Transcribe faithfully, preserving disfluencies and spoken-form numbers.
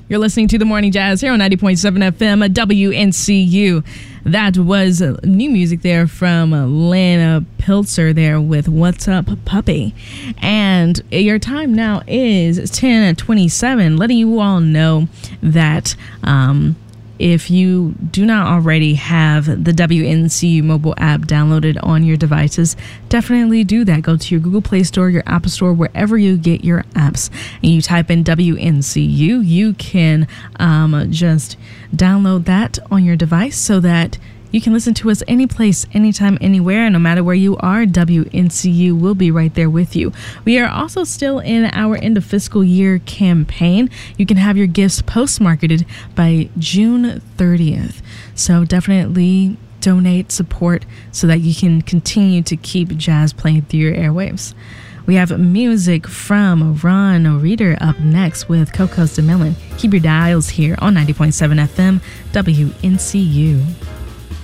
You're listening to The Morning Jazz here on ninety point seven F M W N C U. That was new music there from Lana Pilzer there with What's Up Puppy. And your time now is ten twenty-seven, letting you all know that um, if you do not already have the W N C U mobile app downloaded on your devices, definitely do that. Go to your Google Play Store, your Apple Store, wherever you get your apps, and you type in W N C U. You can um, just download that on your device so that you can listen to us any place, anytime, anywhere. No matter where you are, W N C U will be right there with you. We are also still in our end of fiscal year campaign. You can have your gifts post-marketed by June thirtieth. So definitely donate, support, so that you can continue to keep jazz playing through your airwaves. We have music from Ron Reeder up next with Cocos de Melon. Keep your dials here on ninety point seven F M, W N C U.